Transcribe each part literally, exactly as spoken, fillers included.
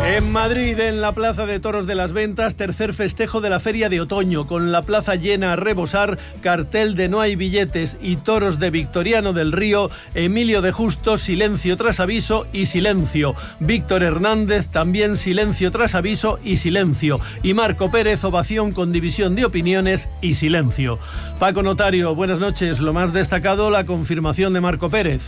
En Madrid, en la Plaza de Toros de las Ventas, tercer festejo de la Feria de Otoño, con la plaza llena a rebosar, cartel de no hay billetes y toros de Victoriano del Río, Emilio de Justo, silencio tras aviso y silencio. Víctor Hernández, también silencio tras aviso y silencio. Y Marco Pérez, ovación con división de opiniones y silencio. Paco Notario, buenas noches. Lo más destacado, la confirmación de Marco Pérez.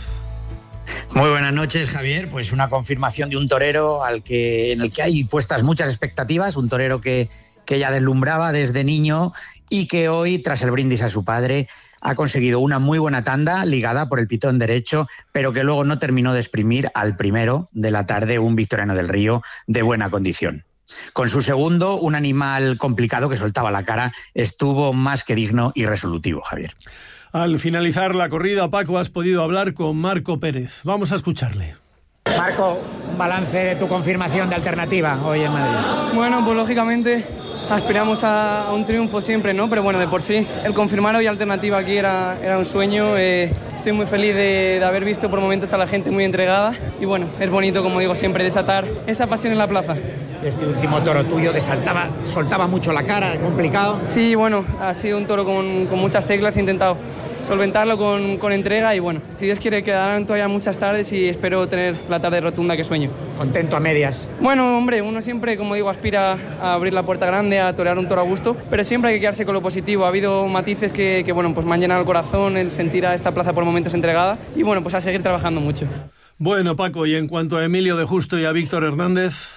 Muy buenas noches, Javier. Pues una confirmación de un torero al que, en el que hay puestas muchas expectativas, un torero que, que ya deslumbraba desde niño y que hoy, tras el brindis a su padre, ha conseguido una muy buena tanda ligada por el pitón derecho, pero que luego no terminó de exprimir al primero de la tarde, un Victoriano del Río de buena condición. Con su segundo, un animal complicado que soltaba la cara, estuvo más que digno y resolutivo, Javier. Al finalizar la corrida, Paco, has podido hablar con Marco Pérez. Vamos a escucharle. Marco, un balance de tu confirmación de alternativa hoy en Madrid. Bueno, pues lógicamente aspiramos a, a un triunfo siempre, ¿no? Pero bueno, de por sí, el confirmar hoy alternativa aquí era, era un sueño. Eh, estoy muy feliz de, de haber visto por momentos a la gente muy entregada. Y bueno, es bonito, como digo siempre, desatar esa pasión en la plaza. Este último toro tuyo desaltaba, soltaba mucho la cara, complicado. Sí, bueno, ha sido un toro con, con muchas teclas, he intentado solventarlo con, con entrega y bueno, si Dios quiere quedarán todavía muchas tardes y espero tener la tarde rotunda que sueño. ¿Contento a medias? Bueno, hombre, uno siempre, como digo, aspira a abrir la puerta grande, a torear un toro a gusto, pero siempre hay que quedarse con lo positivo. Ha habido matices que, que bueno, pues me han llenado el corazón, el sentir a esta plaza por momentos entregada y bueno, pues a seguir trabajando mucho. Bueno, Paco, y en cuanto a Emilio de Justo y a Víctor Hernández...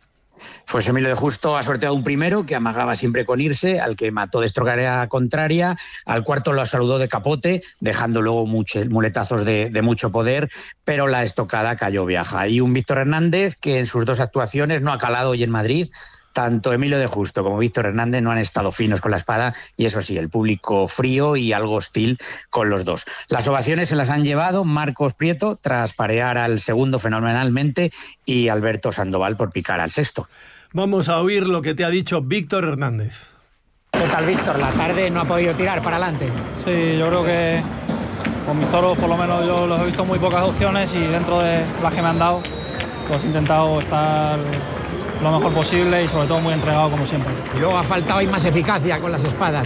Pues Emilio de Justo ha sorteado un primero que amagaba siempre con irse, al que mató de estocarea contraria, al cuarto lo saludó de capote, dejando luego muchos muletazos de, de mucho poder, pero la estocada cayó viaja. Y un Víctor Hernández que en sus dos actuaciones no ha calado hoy en Madrid. Tanto Emilio de Justo como Víctor Hernández no han estado finos con la espada y eso sí, el público frío y algo hostil con los dos. Las ovaciones se las han llevado Marcos Prieto tras parear al segundo fenomenalmente y Alberto Sandoval por picar al sexto. Vamos a oír lo que te ha dicho Víctor Hernández. ¿Qué tal, Víctor? La tarde no ha podido tirar para adelante. Sí, yo creo que con mis toros por lo menos yo los he visto muy pocas opciones y dentro de las que me han dado pues he intentado estar lo mejor posible y sobre todo muy entregado como siempre. Y luego ha faltado ahí más eficacia con las espadas.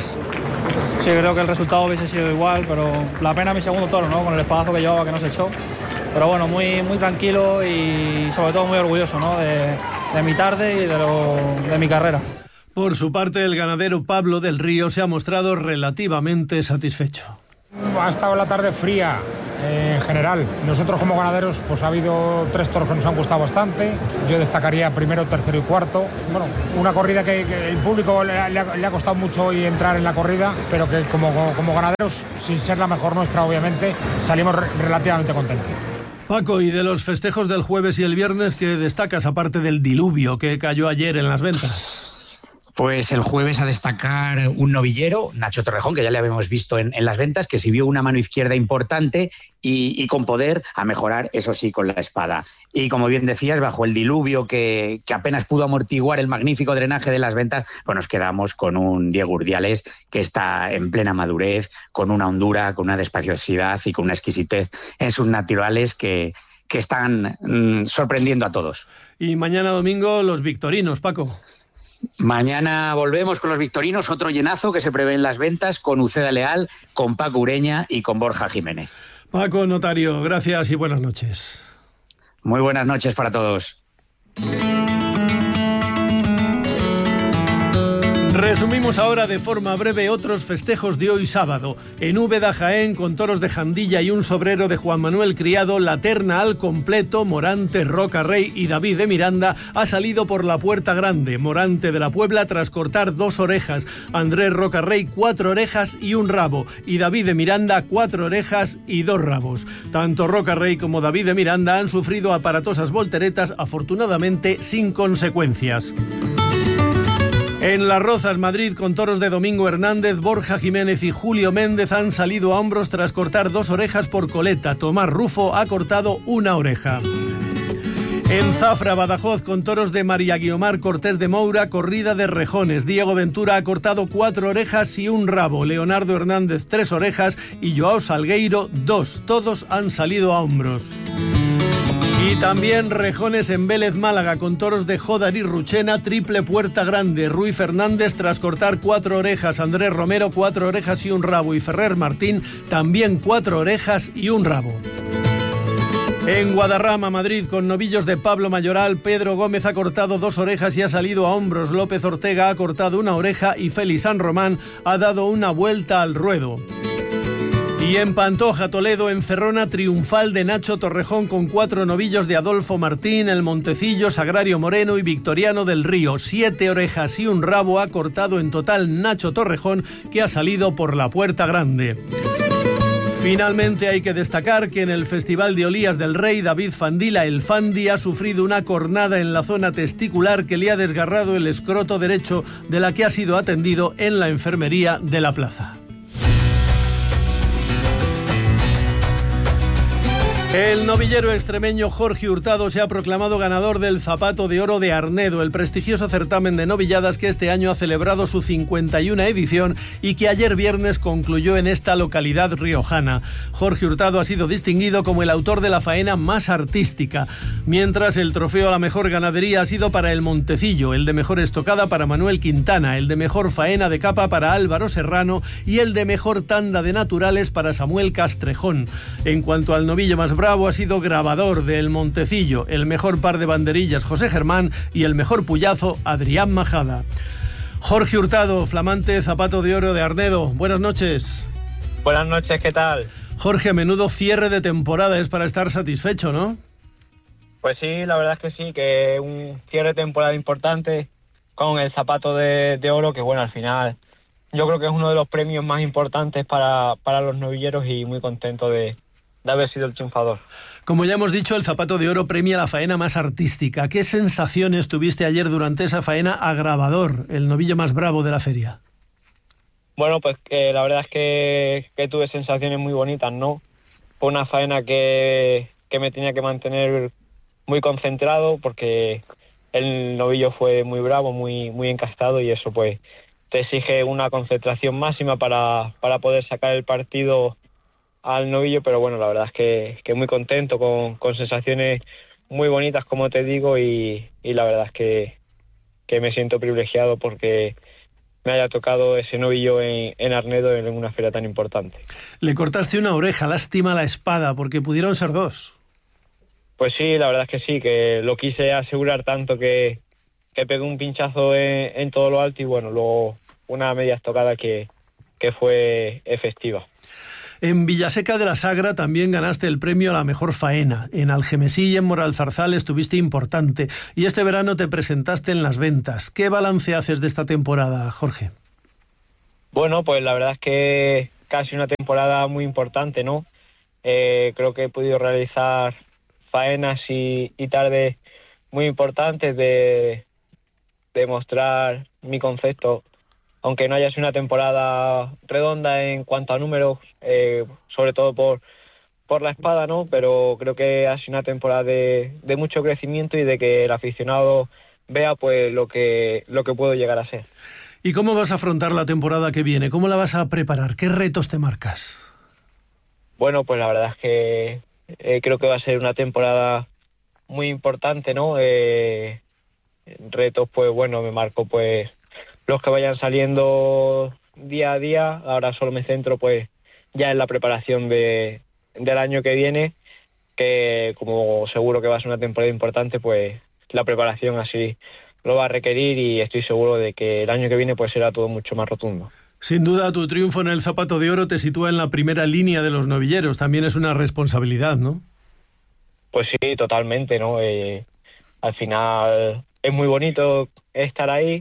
Sí, creo que el resultado hubiese sido igual, pero la pena mi segundo toro, ¿no? Con el espadazo que llevaba que no se echó. Pero bueno, muy, muy tranquilo y sobre todo muy orgulloso, ¿no? De, de mi tarde y de, lo, de mi carrera. Por su parte, el ganadero Pablo del Río se ha mostrado relativamente satisfecho. Ha estado la tarde fría eh, en general. Nosotros como ganaderos pues ha habido tres toros que nos han gustado bastante. Yo destacaría primero, tercero y cuarto. Bueno, una corrida que, que el público le ha, le ha costado mucho hoy entrar en la corrida, pero que como, como, como ganaderos, sin ser la mejor nuestra obviamente, salimos re- relativamente contentos. Paco, y de los festejos del jueves y el viernes, ¿qué destacas aparte del diluvio que cayó ayer en las ventas? Pues el jueves a destacar un novillero, Nacho Torrejón, que ya le habíamos visto en, en las ventas, que se vio una mano izquierda importante y, y con poder a mejorar, eso sí, con la espada. Y como bien decías, bajo el diluvio que, que apenas pudo amortiguar el magnífico drenaje de las ventas, pues nos quedamos con un Diego Urdiales que está en plena madurez, con una hondura, con una despaciosidad y con una exquisitez en sus naturales que, que están mmm, sorprendiendo a todos. Y mañana domingo los victorinos, Paco. Mañana volvemos con los victorinos, otro llenazo que se prevé en las ventas con Uceda Leal, con Paco Ureña y con Borja Jiménez. Paco Notario, gracias y buenas noches. Muy buenas noches para todos. Resumimos ahora de forma breve otros festejos de hoy sábado. En Úbeda, Jaén, con toros de Jandilla y un sobrero de Juan Manuel Criado, la terna al completo, Morante, Roca Rey y David de Miranda, ha salido por la puerta grande. Morante de la Puebla tras cortar dos orejas, Andrés Roca Rey cuatro orejas y un rabo, y David de Miranda cuatro orejas y dos rabos. Tanto Roca Rey como David de Miranda han sufrido aparatosas volteretas, afortunadamente sin consecuencias. En Las Rozas, Madrid, con toros de Domingo Hernández, Borja Jiménez y Julio Méndez han salido a hombros tras cortar dos orejas por coleta. Tomás Rufo ha cortado una oreja. En Zafra, Badajoz, con toros de María Guiomar Cortés de Moura, corrida de rejones. Diego Ventura ha cortado cuatro orejas y un rabo. Leonardo Hernández tres orejas y Joao Salgueiro dos. Todos han salido a hombros. Y también rejones en Vélez Málaga con toros de Jódar y Ruchena, triple puerta grande. Rui Fernández tras cortar cuatro orejas, Andrés Romero cuatro orejas y un rabo y Ferrer Martín también cuatro orejas y un rabo. En Guadarrama, Madrid, con novillos de Pablo Mayoral, Pedro Gómez ha cortado dos orejas y ha salido a hombros. López Ortega ha cortado una oreja y Félix San Román ha dado una vuelta al ruedo. Y en Pantoja, Toledo, encerrona triunfal de Nacho Torrejón con cuatro novillos de Adolfo Martín, El Montecillo, Sagrario Moreno y Victoriano del Río. Siete orejas y un rabo ha cortado en total Nacho Torrejón, que ha salido por la puerta grande. Finalmente hay que destacar que en el Festival de Olías del Rey, David Fandila, el Fandi, ha sufrido una cornada en la zona testicular que le ha desgarrado el escroto derecho, de la que ha sido atendido en la enfermería de la plaza. El novillero extremeño Jorge Hurtado se ha proclamado ganador del Zapato de Oro de Arnedo, el prestigioso certamen de novilladas que este año ha celebrado su cincuenta y una edición y que ayer viernes concluyó en esta localidad riojana. Jorge Hurtado ha sido distinguido como el autor de la faena más artística, mientras el trofeo a la mejor ganadería ha sido para El Montecillo, el de mejor estocada para Manuel Quintana, el de mejor faena de capa para Álvaro Serrano y el de mejor tanda de naturales para Samuel Castrejón. En cuanto al novillo más bravo, ha sido grabador de El Montecillo, el mejor par de banderillas José Germán y el mejor puyazo Adrián Majada. Jorge Hurtado, flamante Zapato de Oro de Arnedo, buenas noches. Buenas noches, ¿qué tal? Jorge, menudo cierre de temporada, es para estar satisfecho, ¿no? Pues sí, la verdad es que sí, que un cierre de temporada importante con el Zapato de, de Oro, que bueno, al final yo creo que es uno de los premios más importantes para, para los novilleros y muy contento de de haber sido el triunfador. Como ya hemos dicho, el Zapato de Oro premia la faena más artística. ¿Qué sensaciones tuviste ayer durante esa faena a grabador, el novillo más bravo de la feria? Bueno, pues que la verdad es que, que tuve sensaciones muy bonitas, ¿no? Fue una faena que, que me tenía que mantener muy concentrado porque el novillo fue muy bravo, muy, muy encastado y eso pues te exige una concentración máxima para, para poder sacar el partido al novillo, pero bueno, la verdad es que, que muy contento, con, con sensaciones muy bonitas, como te digo, y, y la verdad es que, que me siento privilegiado porque me haya tocado ese novillo en, en Arnedo en una feria tan importante. Le cortaste una oreja, lástima la espada, porque pudieron ser dos. Pues sí, la verdad es que sí, que lo quise asegurar tanto que, que pegué un pinchazo en, en todo lo alto y bueno, luego una media estocada que, que fue efectiva. En Villaseca de la Sagra también ganaste el premio a la mejor faena. En Algemesí y en Moralzarzal estuviste importante. Y este verano te presentaste en las ventas. ¿Qué balance haces de esta temporada, Jorge? Bueno, pues la verdad es que casi una temporada muy importante, ¿no? Eh, creo que he podido realizar faenas y, y tardes muy importantes de, de mostrar mi concepto. Aunque no haya sido una temporada redonda en cuanto a números, eh, sobre todo por, por la espada, ¿no? Pero creo que ha sido una temporada de, de mucho crecimiento y de que el aficionado vea pues lo que, lo que puedo llegar a ser. ¿Y cómo vas a afrontar la temporada que viene? ¿Cómo la vas a preparar? ¿Qué retos te marcas? Bueno, pues la verdad es que eh, creo que va a ser una temporada muy importante, ¿no? Eh, retos, pues bueno, me marco pues los que vayan saliendo día a día. Ahora solo me centro pues ya en la preparación de, del año que viene, que como seguro que va a ser una temporada importante, pues la preparación así lo va a requerir y estoy seguro de que el año que viene pues será todo mucho más rotundo. Sin duda tu triunfo en el Zapato de Oro te sitúa en la primera línea de los novilleros, también es una responsabilidad, ¿no? Pues sí, totalmente, ¿no? Eh, al final es muy bonito estar ahí,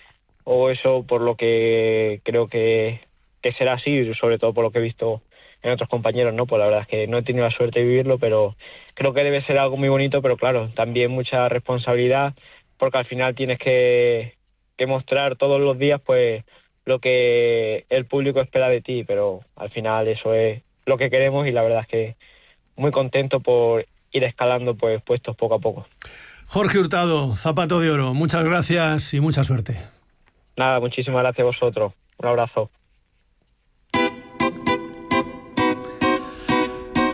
o eso por lo que creo que, que será así, sobre todo por lo que he visto en otros compañeros, ¿no? Pues la verdad es que no he tenido la suerte de vivirlo, pero creo que debe ser algo muy bonito, pero claro, también mucha responsabilidad, porque al final tienes que, que mostrar todos los días pues lo que el público espera de ti, pero al final eso es lo que queremos y la verdad es que muy contento por ir escalando pues puestos poco a poco. Jorge Hurtado, Zapato de Oro, muchas gracias y mucha suerte. Nada, muchísimas gracias a vosotros. Un abrazo.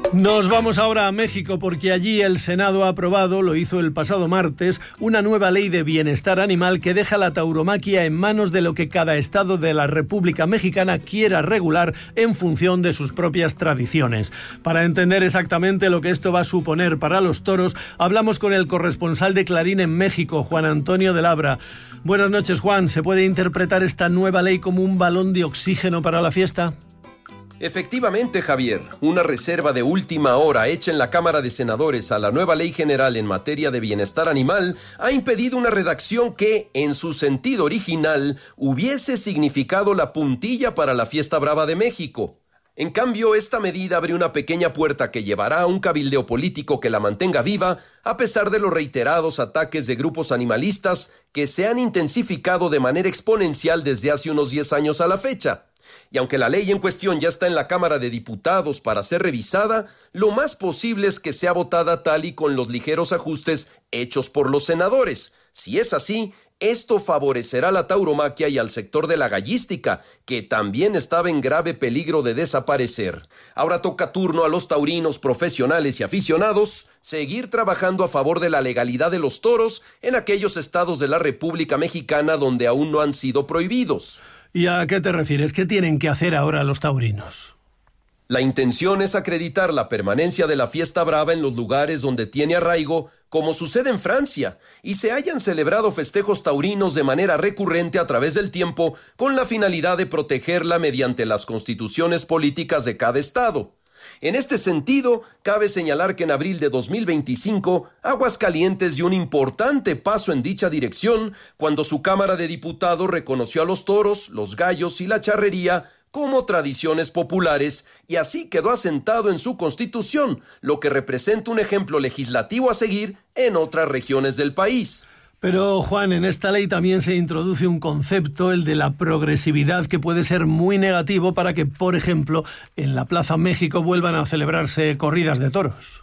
Nos vamos ahora a México porque allí el Senado ha aprobado, lo hizo el pasado martes, una nueva ley de bienestar animal que deja la tauromaquia en manos de lo que cada estado de la República Mexicana quiera regular en función de sus propias tradiciones. Para entender exactamente lo que esto va a suponer para los toros, hablamos con el corresponsal de Clarín en México, Juan Antonio de Labra. Buenas noches, Juan. ¿Se puede interpretar esta nueva ley como un balón de oxígeno para la fiesta? Efectivamente, Javier, una reserva de última hora hecha en la Cámara de Senadores a la nueva ley general en materia de bienestar animal ha impedido una redacción que, en su sentido original, hubiese significado la puntilla para la Fiesta Brava de México. En cambio, esta medida abre una pequeña puerta que llevará a un cabildeo político que la mantenga viva, a pesar de los reiterados ataques de grupos animalistas que se han intensificado de manera exponencial desde hace unos diez años a la fecha. Y aunque la ley en cuestión ya está en la Cámara de Diputados para ser revisada, lo más posible es que sea votada tal y con los ligeros ajustes hechos por los senadores. Si es así, esto favorecerá a la tauromaquia y al sector de la gallística, que también estaba en grave peligro de desaparecer. Ahora toca turno a los taurinos profesionales y aficionados seguir trabajando a favor de la legalidad de los toros en aquellos estados de la República Mexicana donde aún no han sido prohibidos. ¿Y a qué te refieres? ¿Qué tienen que hacer ahora los taurinos? La intención es acreditar la permanencia de la fiesta brava en los lugares donde tiene arraigo, como sucede en Francia, y se hayan celebrado festejos taurinos de manera recurrente a través del tiempo con la finalidad de protegerla mediante las constituciones políticas de cada estado. En este sentido, cabe señalar que en abril de dos mil veinticinco, Aguascalientes dio un importante paso en dicha dirección cuando su Cámara de Diputados reconoció a los toros, los gallos y la charrería como tradiciones populares y así quedó asentado en su Constitución, lo que representa un ejemplo legislativo a seguir en otras regiones del país. Pero, Juan, en esta ley también se introduce un concepto, el de la progresividad, que puede ser muy negativo para que, por ejemplo, en la Plaza México vuelvan a celebrarse corridas de toros.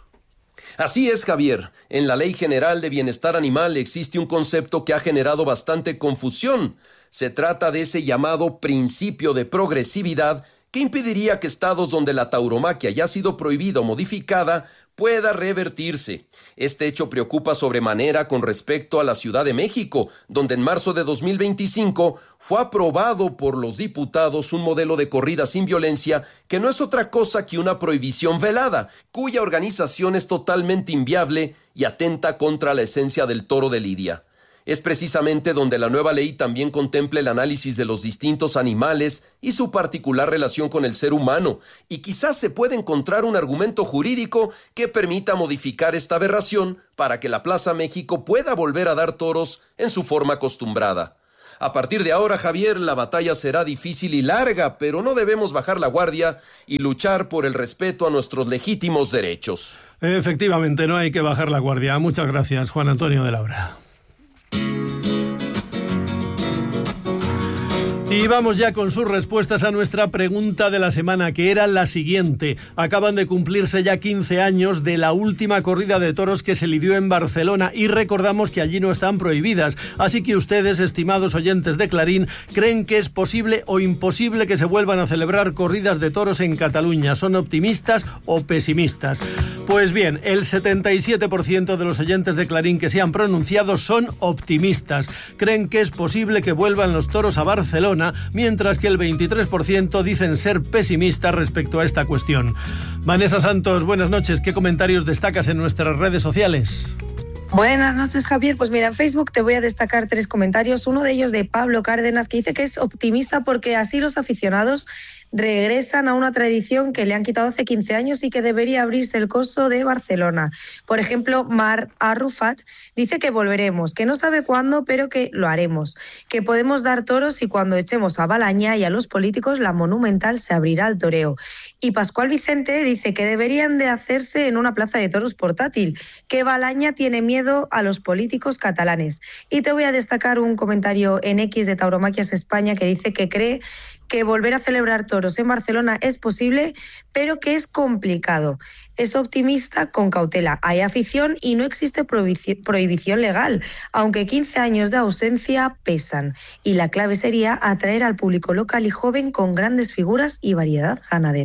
Así es, Javier. En la Ley General de Bienestar Animal existe un concepto que ha generado bastante confusión. Se trata de ese llamado principio de progresividad que impediría que estados donde la tauromaquia ya ha sido prohibida o modificada pueda revertirse. Este hecho preocupa sobremanera con respecto a la Ciudad de México, donde en marzo de dos mil veinticinco fue aprobado por los diputados un modelo de corrida sin violencia que no es otra cosa que una prohibición velada, cuya organización es totalmente inviable y atenta contra la esencia del toro de lidia. Es precisamente donde la nueva ley también contempla el análisis de los distintos animales y su particular relación con el ser humano, y quizás se pueda encontrar un argumento jurídico que permita modificar esta aberración para que la Plaza México pueda volver a dar toros en su forma acostumbrada. A partir de ahora, Javier, la batalla será difícil y larga, pero no debemos bajar la guardia y luchar por el respeto a nuestros legítimos derechos. Efectivamente, no hay que bajar la guardia. Muchas gracias, Juan Antonio de Labra. Y vamos ya con sus respuestas a nuestra pregunta de la semana, que era la siguiente. Acaban de cumplirse ya quince años de la última corrida de toros que se lidió en Barcelona y recordamos que allí no están prohibidas. Así que ustedes, estimados oyentes de Clarín, ¿creen que es posible o imposible que se vuelvan a celebrar corridas de toros en Cataluña? ¿Son optimistas o pesimistas? Pues bien, el setenta y siete por ciento de los oyentes de Clarín que se han pronunciado son optimistas. Creen que es posible que vuelvan los toros a Barcelona, mientras que el veintitrés por ciento dicen ser pesimistas respecto a esta cuestión. Vanessa Santos, buenas noches. ¿Qué comentarios destacas en nuestras redes sociales? Buenas noches, Javier. Pues mira, en Facebook te voy a destacar tres comentarios. Uno de ellos de Pablo Cárdenas, que dice que es optimista porque así los aficionados regresan a una tradición que le han quitado hace quince años y que debería abrirse el coso de Barcelona. Por ejemplo, Mar Arrufat dice que volveremos, que no sabe cuándo, pero que lo haremos, que podemos dar toros y cuando echemos a Balaña y a los políticos, la Monumental se abrirá al toreo. Y Pascual Vicente dice que deberían de hacerse en una plaza de toros portátil, que Balaña tiene miedo a los políticos catalanes. Y te voy a destacar un comentario en X de Tauromaquias España que dice que cree que volver a celebrar toros en Barcelona es posible, pero que es complicado. Es optimista con cautela. Hay afición y no existe prohibici- prohibición legal, aunque quince años de ausencia pesan. Y la clave sería atraer al público local y joven con grandes figuras y variedad ganadera.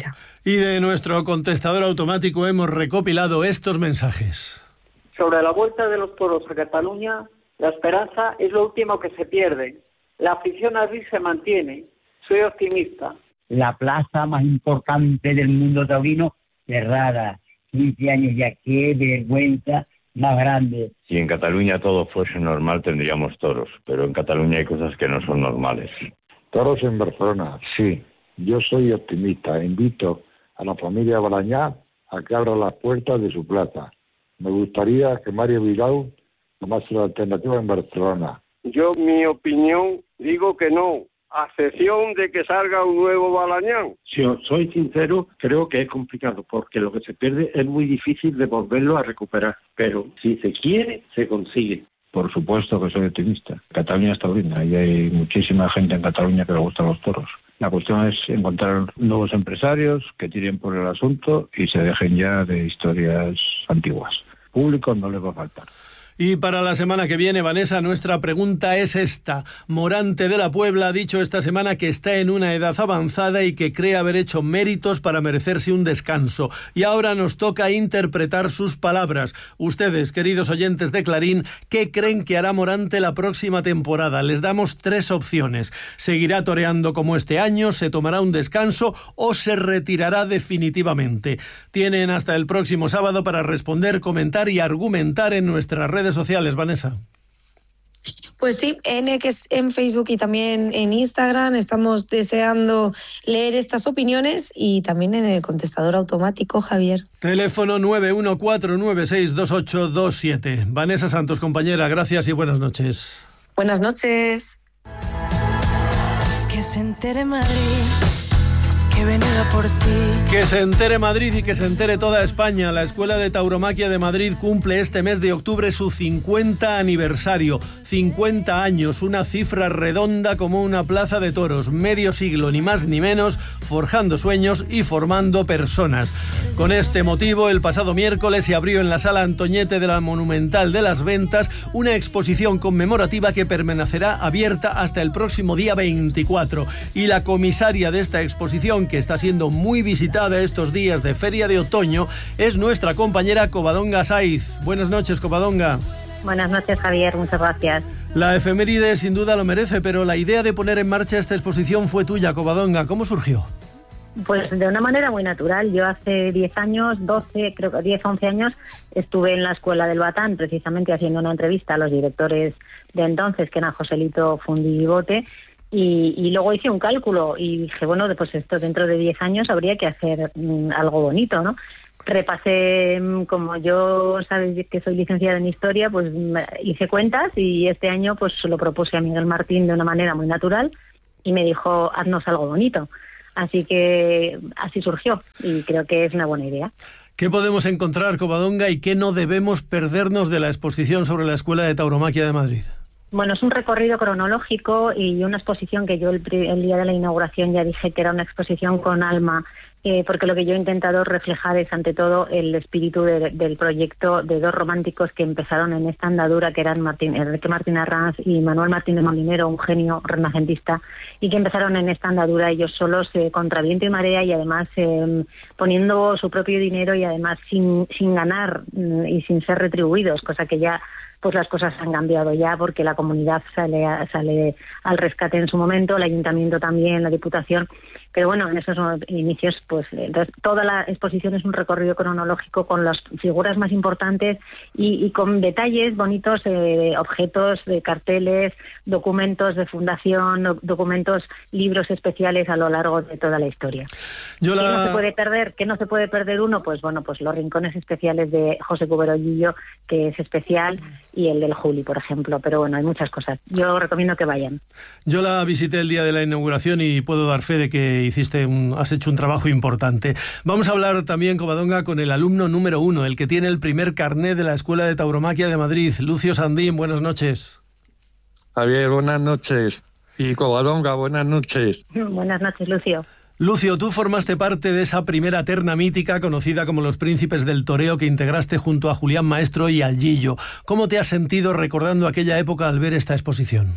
Y de nuestro contestador automático hemos recopilado estos mensajes. Sobre la vuelta de los toros a Cataluña, la esperanza es lo último que se pierde. La afición allí se mantiene. Soy optimista. La plaza más importante del mundo taurino cerrada. quince años ya, qué vergüenza más grande. Si en Cataluña todo fuese normal tendríamos toros, pero en Cataluña hay cosas que no son normales. Toros en Barcelona, sí. Yo soy optimista. Invito a la familia Balañá a que abra las puertas de su plaza. Me gustaría que Mario Vidal tomase la alternativa en Barcelona. Yo, mi opinión, digo que no, a excepción de que salga un nuevo Balañán. Si os soy sincero, creo que es complicado, porque lo que se pierde es muy difícil de volverlo a recuperar, pero si se quiere, se consigue. Por supuesto que soy optimista. Cataluña es taurina y hay muchísima gente en Cataluña que le gustan los toros. La cuestión es encontrar nuevos empresarios que tiren por el asunto y se dejen ya de historias antiguas. Público no les va a faltar. Y para la semana que viene, Vanessa, nuestra pregunta es esta. Morante de la Puebla ha dicho esta semana que está en una edad avanzada y que cree haber hecho méritos para merecerse un descanso. Y ahora nos toca interpretar sus palabras. Ustedes, queridos oyentes de Clarín, ¿qué creen que hará Morante la próxima temporada? Les damos tres opciones. ¿Seguirá toreando como este año, se tomará un descanso o se retirará definitivamente? Tienen hasta el próximo sábado para responder, comentar y argumentar en nuestras redes sociales, Vanessa. Pues sí, en X, en Facebook y también en Instagram estamos deseando leer estas opiniones y también en el contestador automático, Javier. Teléfono nueve uno cuatro nueve seis dos ocho dos siete. Vanessa Santos, compañera, gracias y buenas noches. Buenas noches. Que se entere Madrid, que he venido por ti. Que se entere Madrid y que se entere toda España. La Escuela de Tauromaquia de Madrid cumple este mes de octubre su cincuenta aniversario. cincuenta años, una cifra redonda como una plaza de toros. Medio siglo, ni más ni menos, forjando sueños y formando personas. Con este motivo, el pasado miércoles se abrió en la Sala Antoñete de la Monumental de las Ventas una exposición conmemorativa que permanecerá abierta hasta el próximo día veinticuatro. Y la comisaria de esta exposición, que está siendo muy visitada estos días de Feria de Otoño, es nuestra compañera Covadonga Saiz. Buenas noches, Covadonga. Buenas noches, Javier, muchas gracias. La efeméride sin duda lo merece, pero la idea de poner en marcha esta exposición fue tuya, Covadonga. ¿Cómo surgió? Pues de una manera muy natural. Yo hace diez años, doce, creo que diez, once años, estuve en la Escuela del Batán, precisamente haciendo una entrevista a los directores de entonces, que eran Joselito Fundi y Bote. Y, y luego hice un cálculo y dije, bueno, pues esto dentro de diez años habría que hacer mm, algo bonito, ¿no? Repasé, como yo sabes que soy licenciada en Historia, pues hice cuentas y este año pues lo propuse a Miguel Martín de una manera muy natural y me dijo, haznos algo bonito. Así que así surgió y creo que es una buena idea. ¿Qué podemos encontrar, Covadonga, y qué no debemos perdernos de la exposición sobre la Escuela de Tauromaquia de Madrid? Bueno, es un recorrido cronológico y una exposición que yo el, el día de la inauguración ya dije que era una exposición con alma, eh, porque lo que yo he intentado reflejar es ante todo el espíritu de, del proyecto de dos románticos que empezaron en esta andadura, que eran Martín, Enrique Martín Arranz y Manuel Martín de Molinero, un genio renacentista, y que empezaron en esta andadura ellos solos eh, contra viento y marea y además eh, poniendo su propio dinero y además sin, sin ganar mm, y sin ser retribuidos, cosa que ya pues las cosas han cambiado ya porque la comunidad sale, a, sale al rescate en su momento, el ayuntamiento también, la diputación, pero bueno, en esos inicios pues toda la exposición es un recorrido cronológico con las figuras más importantes y, y con detalles bonitos, eh, objetos, de carteles, documentos de fundación, documentos, libros especiales a lo largo de toda la historia. Yo la... ¿Qué no se puede perder? ¿Qué no se puede perder uno? Pues bueno, pues los rincones especiales de José Cubero Lillo, que es especial, y el del Juli, por ejemplo, pero bueno, hay muchas cosas. Yo recomiendo que vayan. Yo la visité el día de la inauguración y puedo dar fe de que hiciste un, has hecho un trabajo importante. Vamos a hablar también, Covadonga, con el alumno número uno, el que tiene el primer carné de la Escuela de Tauromaquia de Madrid, Lucio Sandín. Buenas noches. Javier, buenas noches. Y Covadonga, buenas noches. Buenas noches, Lucio. Lucio, tú formaste parte de esa primera terna mítica conocida como los Príncipes del Toreo que integraste junto a Julián Maestro y al Gillo. ¿Cómo te has sentido recordando aquella época al ver esta exposición?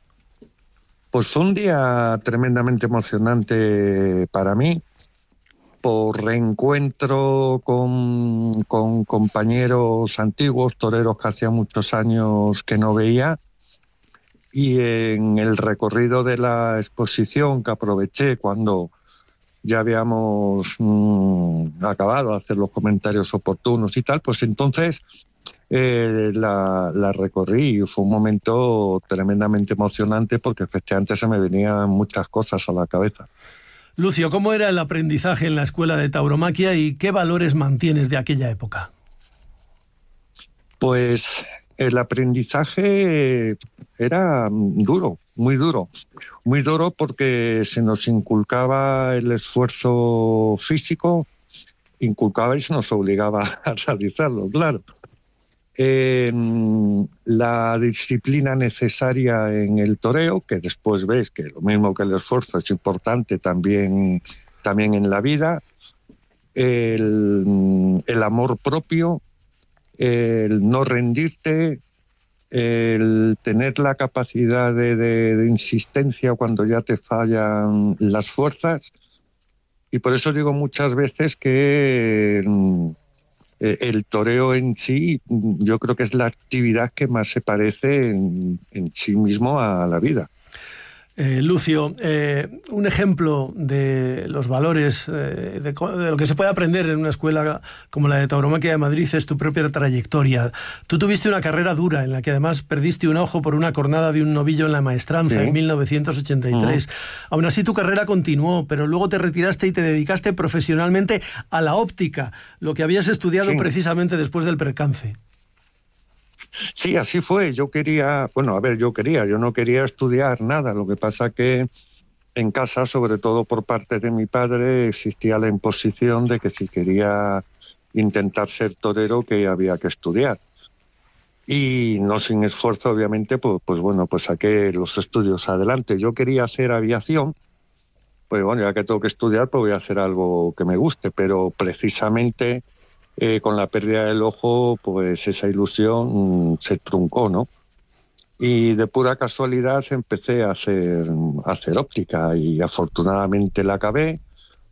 Pues fue un día tremendamente emocionante para mí, por reencuentro con, con compañeros antiguos, toreros que hacía muchos años que no veía. Y en el recorrido de la exposición, que aproveché cuando ya habíamos mmm, acabado de hacer los comentarios oportunos y tal, pues entonces eh, la, la recorrí y fue un momento tremendamente emocionante porque efectivamente se me venían muchas cosas a la cabeza. Lucio, ¿cómo era el aprendizaje en la escuela de tauromaquia y qué valores mantienes de aquella época? Pues el aprendizaje era duro, muy duro. Muy duro porque se nos inculcaba el esfuerzo físico, inculcaba y se nos obligaba a realizarlo, claro. Eh, la disciplina necesaria en el toreo, que después ves que lo mismo que el esfuerzo es importante también, también en la vida. El, el amor propio, el no rendirte, el tener la capacidad de, de, de insistencia cuando ya te fallan las fuerzas. Y por eso digo muchas veces que eh, el toreo en sí, yo creo que es la actividad que más se parece en, en sí mismo a la vida. Eh, Lucio, eh, un ejemplo de los valores, eh, de, de lo que se puede aprender en una escuela como la de Tauromaquia de Madrid es tu propia trayectoria. Tú tuviste una carrera dura en la que además perdiste un ojo por una cornada de un novillo en la maestranza, ¿sí?, en mil novecientos ochenta y tres. Uh-huh. Aún así tu carrera continuó, pero luego te retiraste y te dedicaste profesionalmente a la óptica, lo que habías estudiado, sí, precisamente después del percance. Sí, así fue. Yo quería, bueno, a ver, yo quería, yo no quería estudiar nada. Lo que pasa que en casa, sobre todo por parte de mi padre, existía la imposición de que si quería intentar ser torero, que había que estudiar. Y no sin esfuerzo, obviamente, pues, pues bueno, pues saqué los estudios adelante. Yo quería hacer aviación, pues bueno, ya que tengo que estudiar, pues voy a hacer algo que me guste, pero precisamente Eh, con la pérdida del ojo, pues esa ilusión mmm, se truncó, ¿no? Y de pura casualidad empecé a hacer, a hacer óptica y afortunadamente la acabé.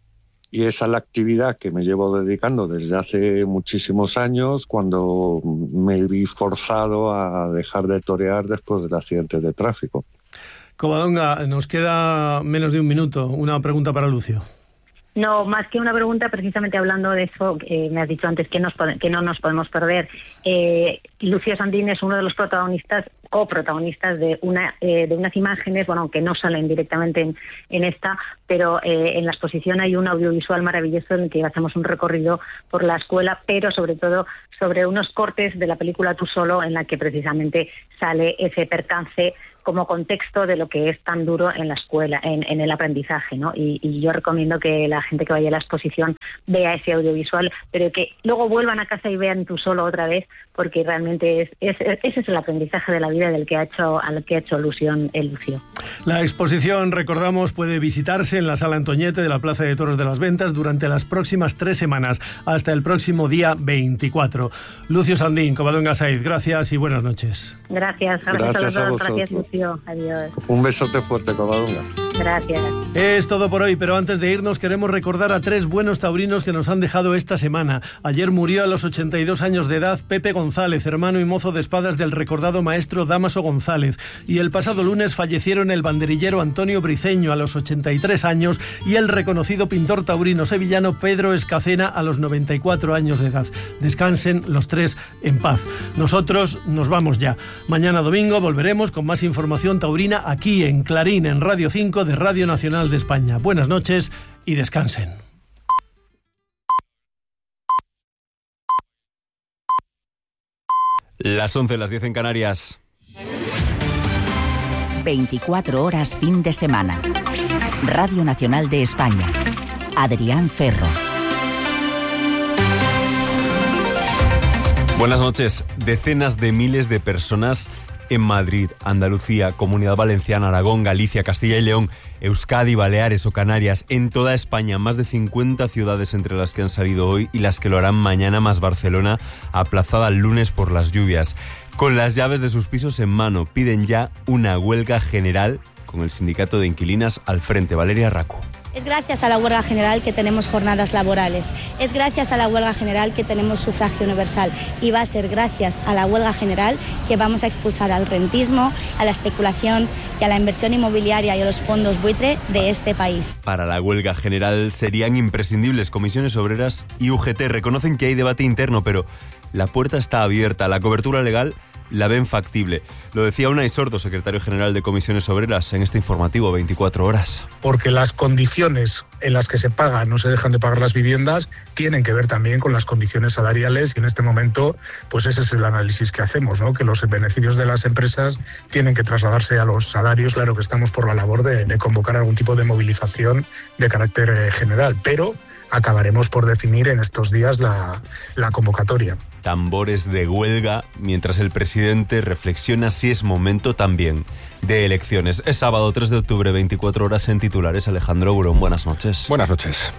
Y esa es la actividad que me llevo dedicando desde hace muchísimos años, cuando me vi forzado a dejar de torear después del accidente de tráfico. Covadonga, nos queda menos de un minuto. Una pregunta para Lucio. No, más que una pregunta, precisamente hablando de eso, eh, me has dicho antes que, nos, que no nos podemos perder. Eh, Lucio Sandín es uno de los protagonistas, coprotagonistas de una eh, de unas imágenes, bueno, aunque no salen directamente en, en esta, pero eh, en la exposición hay un audiovisual maravilloso en el que hacemos un recorrido por la escuela, pero sobre todo sobre unos cortes de la película Tú solo, en la que precisamente sale ese percance como contexto de lo que es tan duro en la escuela, en, en el aprendizaje, ¿no? Y, y yo recomiendo que la gente que vaya a la exposición vea ese audiovisual, pero que luego vuelvan a casa y vean Tú solo otra vez, porque realmente es, es, ese es el aprendizaje de la vida del que ha hecho, al que ha hecho alusión el Lucio. La exposición, recordamos, puede visitarse en la Sala Antoñete de la Plaza de Toros de las Ventas durante las próximas tres semanas, hasta el próximo día veinticuatro. Lucio Sandín, Covadonga Saiz, gracias y buenas noches. Gracias, gracias, gracias a los todos, a gracias Lucio, adiós. Un besote fuerte, Covadonga. Gracias. Es todo por hoy, pero antes de irnos queremos recordar a tres buenos taurinos que nos han dejado esta semana. Ayer murió a los ochenta y dos años de edad Pepe González, hermano y mozo de espadas del recordado maestro Dámaso González. Y el pasado lunes fallecieron el banderillero Antonio Briceño a los ochenta y tres años y el reconocido pintor taurino sevillano Pedro Escacena a los noventa y cuatro años de edad. Descansen los tres en paz. Nosotros nos vamos ya. Mañana domingo volveremos con más información taurina aquí en Clarín, en Radio cinco de Radio Nacional de España. Buenas noches y descansen. Las once, las diez en Canarias. veinticuatro horas fin de semana. Radio Nacional de España. Adrián Ferro. Buenas noches. Decenas de miles de personas en Madrid, Andalucía, Comunidad Valenciana, Aragón, Galicia, Castilla y León, Euskadi, Baleares o Canarias, en toda España, más de cincuenta ciudades entre las que han salido hoy y las que lo harán mañana, más Barcelona, aplazada el lunes por las lluvias. Con las llaves de sus pisos en mano, piden ya una huelga general con el sindicato de inquilinas al frente. Valeria Raco. Es gracias a la huelga general que tenemos jornadas laborales, es gracias a la huelga general que tenemos sufragio universal y va a ser gracias a la huelga general que vamos a expulsar al rentismo, a la especulación y a la inversión inmobiliaria y a los fondos buitre de este país. Para la huelga general serían imprescindibles comisiones obreras y U G T. Reconocen que hay debate interno, pero la puerta está abierta, la cobertura legal la ven factible. Lo decía Unai Sordo, secretario general de Comisiones Obreras, en este informativo veinticuatro horas. Porque las condiciones en las que se pagan, no se dejan de pagar las viviendas, tienen que ver también con las condiciones salariales y en este momento, pues ese es el análisis que hacemos, ¿no? Que los beneficios de las empresas tienen que trasladarse a los salarios. Claro que estamos por la labor de, de convocar algún tipo de movilización de carácter eh, general, pero acabaremos por definir en estos días la, la convocatoria. Tambores de huelga, mientras el presidente reflexiona si es momento también de elecciones. Es sábado tres de octubre, veinticuatro horas en titulares. Alejandro Burón, buenas noches. Buenas noches.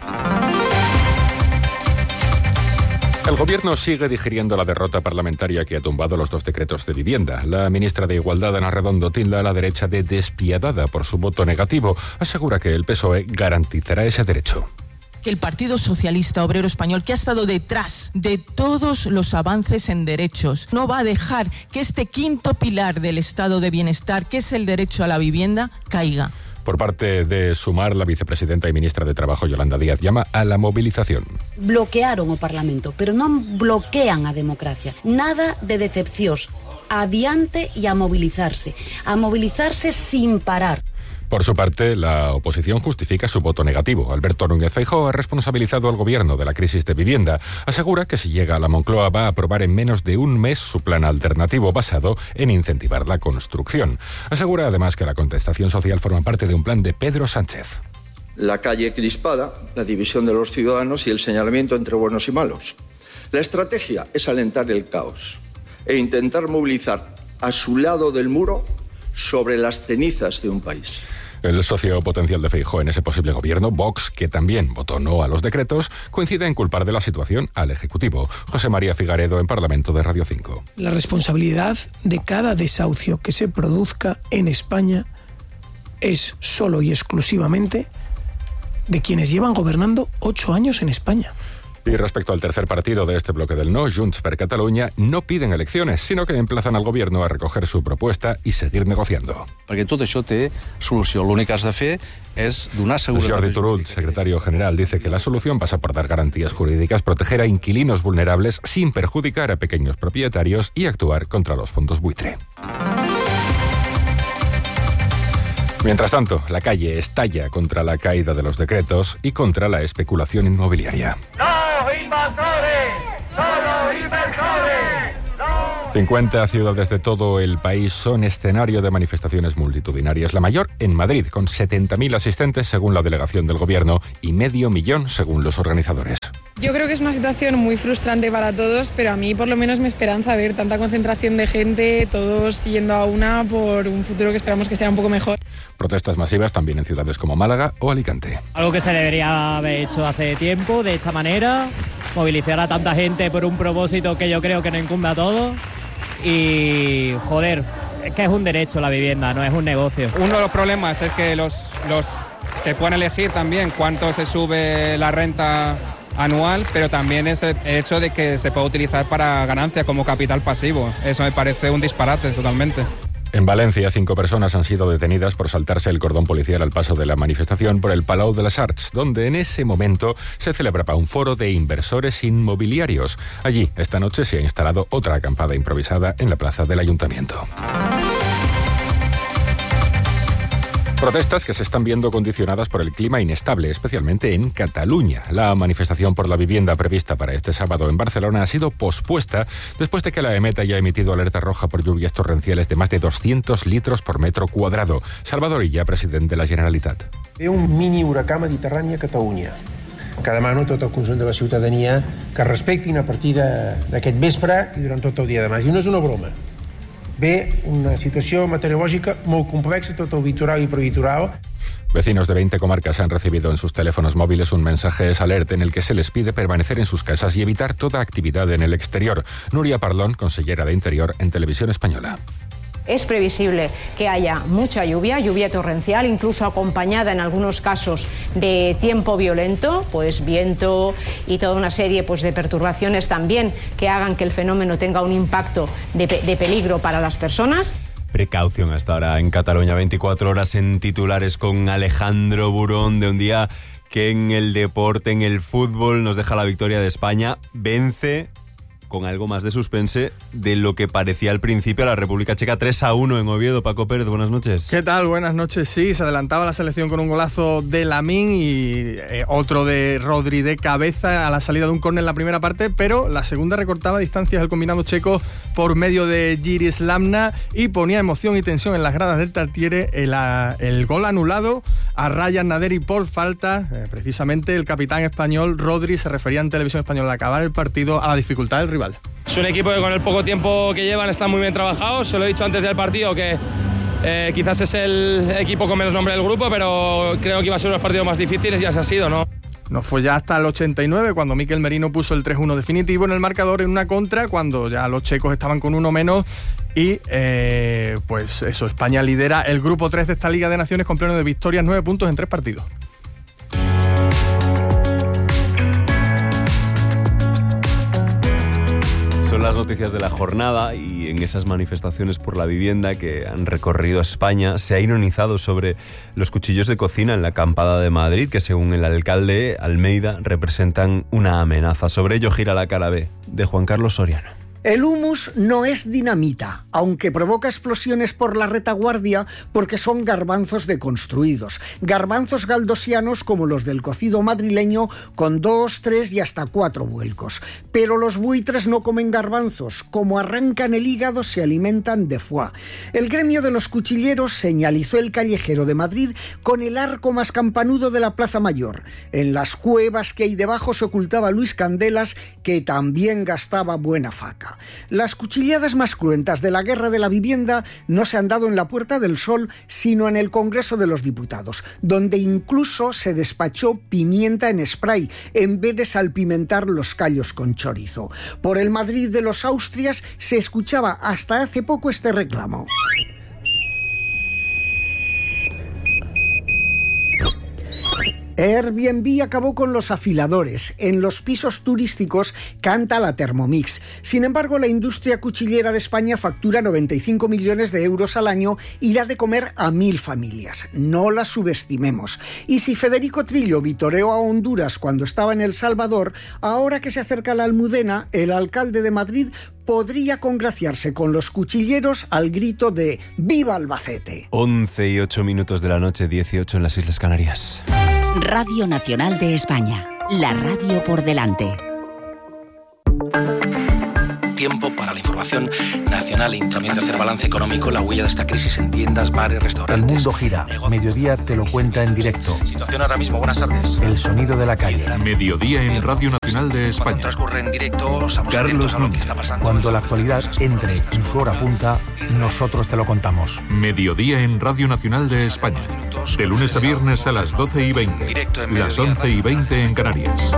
El Gobierno sigue digiriendo la derrota parlamentaria que ha tumbado los dos decretos de vivienda. La ministra de Igualdad, Ana Redondo, tilda a la derecha de despiadada por su voto negativo. Asegura que el P S O E garantizará ese derecho. Que el Partido Socialista Obrero Español, que ha estado detrás de todos los avances en derechos, no va a dejar que este quinto pilar del estado de bienestar, que es el derecho a la vivienda, caiga. Por parte de Sumar, la vicepresidenta y ministra de Trabajo, Yolanda Díaz, llama a la movilización. Bloquearon o Parlamento, pero non bloquean a democracia. Nada de decepcións. Adiante e a movilizarse. A movilizarse sin parar. Por su parte, la oposición justifica su voto negativo. Alberto Núñez Feijóo ha responsabilizado al gobierno de la crisis de vivienda. Asegura que si llega a la Moncloa va a aprobar en menos de un mes su plan alternativo basado en incentivar la construcción. Asegura además que la contestación social forma parte de un plan de Pedro Sánchez. La calle crispada, la división de los ciudadanos y el señalamiento entre buenos y malos. La estrategia es alentar el caos e intentar movilizar a su lado del muro sobre las cenizas de un país. El socio potencial de Feijóo en ese posible gobierno, Vox, que también votó no a los decretos, coincide en culpar de la situación al Ejecutivo. José María Figaredo, en Parlamento de Radio cinco. La responsabilidad de cada desahucio que se produzca en España es solo y exclusivamente de quienes llevan gobernando ocho años en España. Y respecto al tercer partido de este bloque del no, Junts per Catalunya, no piden elecciones, sino que emplazan al gobierno a recoger su propuesta y seguir negociando. Perquè tot això té solució. L'únic que has de fer és donar seguretat. Jordi Turull, secretario general, dice que la solución pasa por dar garantías jurídicas, proteger a inquilinos vulnerables sin perjudicar a pequeños propietarios y actuar contra los fondos buitre. Mientras tanto, la calle estalla contra la caída de los decretos y contra la especulación inmobiliaria. ¡No invasores! ¡Solo inversores! ¡No! cincuenta ciudades de todo el país son escenario de manifestaciones multitudinarias. La mayor en Madrid, con setenta mil asistentes según la delegación del gobierno y medio millón según los organizadores. Yo creo que es una situación muy frustrante para todos, pero a mí por lo menos me esperanza ver tanta concentración de gente, todos yendo a una por un futuro que esperamos que sea un poco mejor. Protestas masivas también en ciudades como Málaga o Alicante. Algo que se debería haber hecho hace tiempo, de esta manera, movilizar a tanta gente por un propósito que yo creo que nos incumbe a todos y, joder, es que es un derecho la vivienda, no es un negocio. Uno de los problemas es que los, los que pueden elegir también cuánto se sube la renta anual, pero también es el hecho de que se puede utilizar para ganancia como capital pasivo. Eso me parece un disparate totalmente. En Valencia, cinco personas han sido detenidas por saltarse el cordón policial al paso de la manifestación por el Palau de les Arts, donde en ese momento se celebraba un foro de inversores inmobiliarios. Allí, esta noche se ha instalado otra acampada improvisada en la plaza del Ayuntamiento. Protestas que se están viendo condicionadas por el clima inestable, especialmente en Cataluña. La manifestación por la vivienda prevista para este sábado en Barcelona ha sido pospuesta después de que la EMET haya emitido alerta roja por lluvias torrenciales de más de doscientos litros por metro cuadrado. Salvador Illa, president de la Generalitat. Ve un mini huracà mediterrani a Catalunya. Que demano a tot el conjunt de la ciutadania que respectin a partir d'aquest vespre i durant tot el dia de demà. I no és una broma. Ve una situació meteorològica molt complexa, tot el litoral i prelitoral. Vecinos de veinte comarcas han recibido en sus teléfonos móviles un mensaje alert en el que se les pide permanecer en sus casas y evitar toda actividad en el exterior. Núria Parlón, consellera de Interior en Televisión Española. Es previsible que haya mucha lluvia, lluvia torrencial, incluso acompañada en algunos casos de tiempo violento, pues viento y toda una serie pues, de perturbaciones también que hagan que el fenómeno tenga un impacto de, de peligro para las personas. Precaución hasta ahora en Cataluña, veinticuatro horas en titulares con Alejandro Burón, de un día que en el deporte, en el fútbol, nos deja la victoria de España. Vence con algo más de suspense de lo que parecía al principio a la República Checa. Tres a uno en Oviedo. Paco Pérez, buenas noches. ¿Qué tal? Buenas noches. Sí, se adelantaba la selección con un golazo de Lamín y eh, otro de Rodri de cabeza a la salida de un córner en la primera parte, pero la segunda recortaba distancias el combinado checo por medio de Jiris Lamna y ponía emoción y tensión en las gradas del Tartiere. El, el gol anulado a Ryan Naderi por falta. Eh, precisamente el capitán español Rodri se refería en Televisión Española al acabar el partido a la dificultad del rival. Es un equipo que con el poco tiempo que llevan están muy bien trabajados. Se lo he dicho antes del partido que eh, quizás es el equipo con menos nombre del grupo, pero creo que iba a ser uno de los partidos más difíciles y así ha sido, ¿no? No fue ya hasta el ochenta y nueve cuando Mikel Merino puso el tres uno definitivo en el marcador en una contra, cuando ya los checos estaban con uno menos y eh, pues eso, España lidera el grupo tres de esta Liga de Naciones con pleno de victorias, nueve puntos en tres partidos. Son las noticias de la jornada y en esas manifestaciones por la vivienda que han recorrido España se ha ironizado sobre los cuchillos de cocina en la acampada de Madrid que, según el alcalde Almeida, representan una amenaza. Sobre ello gira la cara B de Juan Carlos Soriano. El humus no es dinamita, aunque provoca explosiones por la retaguardia porque son garbanzos deconstruidos, garbanzos galdosianos como los del cocido madrileño con dos, tres y hasta cuatro vuelcos. Pero los buitres no comen garbanzos, como arrancan el hígado se alimentan de foie. El gremio de los cuchilleros señalizó el callejero de Madrid con el arco más campanudo de la Plaza Mayor. En las cuevas que hay debajo se ocultaba Luis Candelas, que también gastaba buena faca. Las cuchilladas más cruentas de la guerra de la vivienda no se han dado en la Puerta del Sol, sino en el Congreso de los Diputados, donde incluso se despachó pimienta en spray, en vez de salpimentar los callos con chorizo. Por el Madrid de los Austrias se escuchaba hasta hace poco este reclamo. Airbnb acabó con los afiladores. En los pisos turísticos canta la Thermomix. Sin embargo, la industria cuchillera de España factura noventa y cinco millones de euros al año y da de comer a mil familias. No la subestimemos. Y si Federico Trillo vitoreó a Honduras cuando estaba en El Salvador, ahora que se acerca la Almudena, el alcalde de Madrid podría congraciarse con los cuchilleros al grito de ¡Viva Albacete! once y ocho minutos de la noche, dieciocho en las Islas Canarias. Radio Nacional de España, la radio por delante. Tiempo para la información nacional y también de hacer balance económico, la huella de esta crisis en tiendas, bares, restaurantes. El mundo gira. Negocios, Mediodía te lo cuenta en directo. Situación ahora mismo, buenas tardes. El sonido de la calle. Mediodía en Radio Nacional de España. Cuando transcurre en directo, estamos Carlos atentos a lo Núñez. que está pasando. Cuando la actualidad entre en su hora punta, nosotros te lo contamos. Mediodía en Radio Nacional de España. De lunes a viernes a las doce y veinte. Directo en Las Mediodía, once y veinte en Canarias.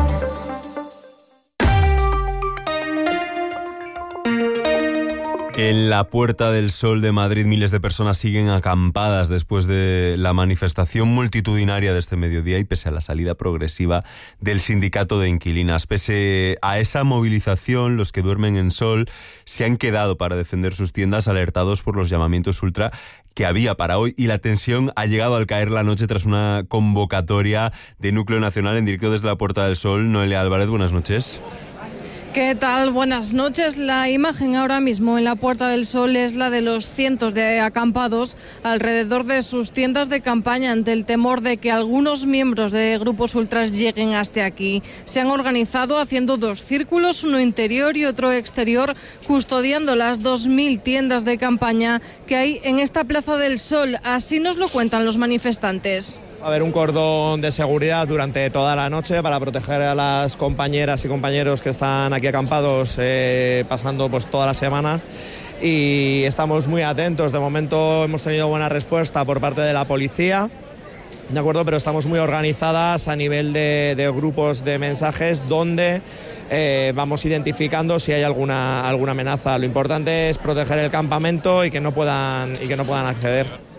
En la Puerta del Sol de Madrid, miles de personas siguen acampadas después de la manifestación multitudinaria de este mediodía y pese a la salida progresiva del sindicato de inquilinas. Pese a esa movilización, los que duermen en sol se han quedado para defender sus tiendas, alertados por los llamamientos ultra que había para hoy, y la tensión ha llegado al caer la noche tras una convocatoria de Núcleo Nacional en directo desde la Puerta del Sol. Noelia Álvarez, buenas noches. ¿Qué tal? Buenas noches. La imagen ahora mismo en la Puerta del Sol es la de los cientos de acampados alrededor de sus tiendas de campaña ante el temor de que algunos miembros de grupos ultras lleguen hasta aquí. Se han organizado haciendo dos círculos, uno interior y otro exterior, custodiando las dos mil tiendas de campaña que hay en esta Plaza del Sol. Así nos lo cuentan los manifestantes. Va a haber un cordón de seguridad durante toda la noche para proteger a las compañeras y compañeros que están aquí acampados eh, pasando pues toda la semana, y estamos muy atentos. De momento hemos tenido buena respuesta por parte de la policía, de acuerdo, pero estamos muy organizadas a nivel de, de grupos de mensajes donde eh, vamos identificando si hay alguna, alguna amenaza. Lo importante es proteger el campamento y que no puedan, y que no puedan acceder.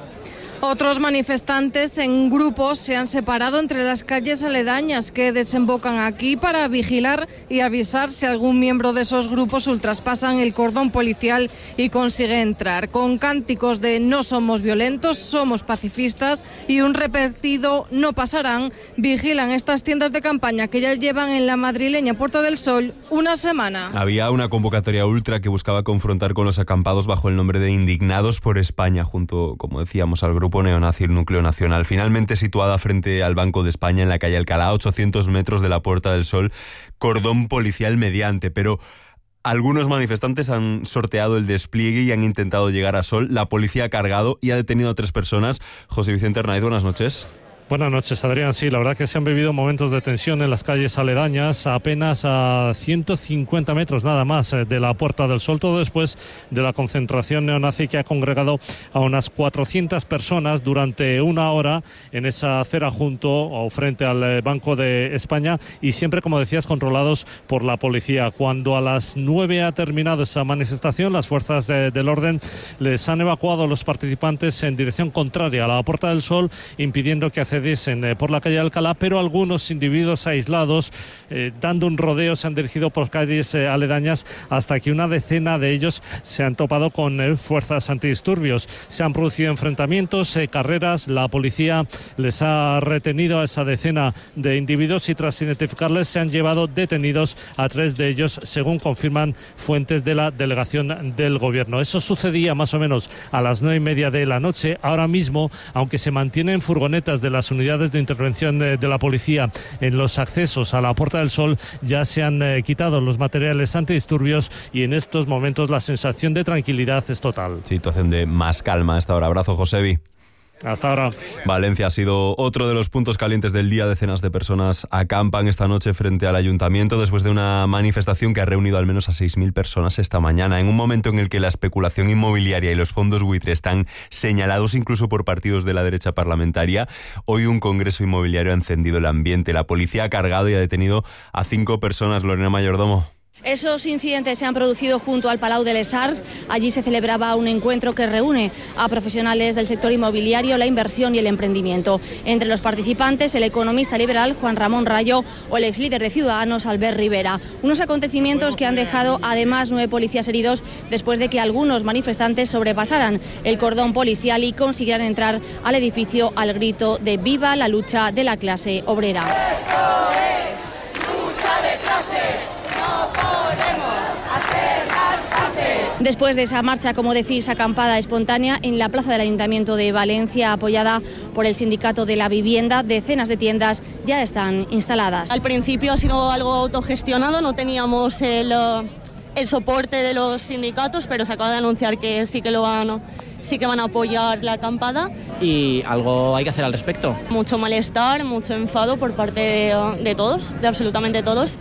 Otros manifestantes en grupos se han separado entre las calles aledañas que desembocan aquí para vigilar y avisar si algún miembro de esos grupos ultraspasan el cordón policial y consigue entrar. Con cánticos de "no somos violentos, somos pacifistas" y un repetido "no pasarán", vigilan estas tiendas de campaña que ya llevan en la madrileña Puerta del Sol una semana. Había una convocatoria ultra que buscaba confrontar con los acampados bajo el nombre de Indignados por España, junto, como decíamos, al grupo neonazi el Núcleo Nacional, finalmente situada frente al Banco de España en la calle Alcalá, a ochocientos metros de la Puerta del Sol, cordón policial mediante, pero algunos manifestantes han sorteado el despliegue y han intentado llegar a Sol. La policía ha cargado y ha detenido a tres personas. José Vicente Hernández, buenas noches. Buenas noches, Adrián. Sí, la verdad que se han vivido momentos de tensión en las calles aledañas, apenas a ciento cincuenta metros nada más de la Puerta del Sol, todo después de la concentración neonazi que ha congregado a unas cuatrocientas personas durante una hora en esa acera junto o frente al Banco de España, y siempre, como decías, controlados por la policía. Cuando a las nueve ha terminado esa manifestación, las fuerzas de, del orden les han evacuado a los participantes en dirección contraria a la Puerta del Sol, impidiendo que accediesen eh, por la calle Alcalá, pero algunos individuos aislados, eh, dando un rodeo, se han dirigido por calles eh, aledañas hasta que una decena de ellos se han topado con eh, fuerzas antidisturbios. Se han producido enfrentamientos, eh, carreras, la policía les ha retenido a esa decena de individuos y tras identificarles se han llevado detenidos a tres de ellos, según confirman fuentes de la delegación del gobierno. Eso sucedía más o menos a las nueve y media de la noche. Ahora mismo, aunque se mantienen furgonetas de las unidades de intervención de, de la policía en los accesos a la Puerta del Sol, ya se han eh, quitado los materiales antidisturbios y en estos momentos la sensación de tranquilidad es total. Situación de más calma a esta hora. Abrazo, Josebi. Hasta ahora. Valencia ha sido otro de los puntos calientes del día. Decenas de personas acampan esta noche frente al ayuntamiento después de una manifestación que ha reunido al menos a seis mil personas esta mañana, en un momento en el que la especulación inmobiliaria y los fondos buitre están señalados incluso por partidos de la derecha parlamentaria. Hoy un congreso inmobiliario ha encendido el ambiente. La policía ha cargado y ha detenido a cinco personas. Lorena Mayordomo. Esos incidentes se han producido junto al Palau de les Arts. Allí se celebraba un encuentro que reúne a profesionales del sector inmobiliario, la inversión y el emprendimiento. Entre los participantes, el economista liberal Juan Ramón Rayo o el ex líder de Ciudadanos, Albert Rivera. Unos acontecimientos que han dejado además nueve policías heridos después de que algunos manifestantes sobrepasaran el cordón policial y consiguieran entrar al edificio al grito de "Viva la lucha de la clase obrera". ¡Esto es lucha de clase! Después de esa marcha, como decís, acampada espontánea en la plaza del Ayuntamiento de Valencia, apoyada por el Sindicato de la Vivienda, decenas de tiendas ya están instaladas. Al principio ha sido algo autogestionado, no teníamos el, el soporte de los sindicatos, pero se acaba de anunciar que sí que lo van, sí que van a apoyar la acampada. Y algo hay que hacer al respecto. Mucho malestar, mucho enfado por parte de, de todos, de absolutamente todos.